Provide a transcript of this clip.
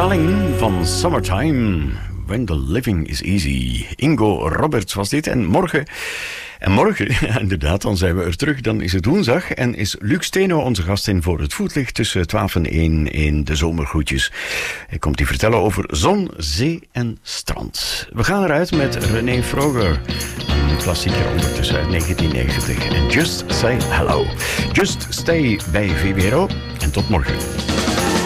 herhaling van Summertime. When the living is easy. Ingo Roberts was dit. En morgen, ja, inderdaad, dan zijn we er terug. Dan is het woensdag en is Luc Steno onze gast in Voor het Voetlicht tussen 12 en 1 in de zomergroetjes. Hij komt hier vertellen over zon, zee en strand. We gaan eruit met René Froger. Een klassieker ondertussen uit 1990. En Just Say Hello. Just stay bij VPRO en tot morgen.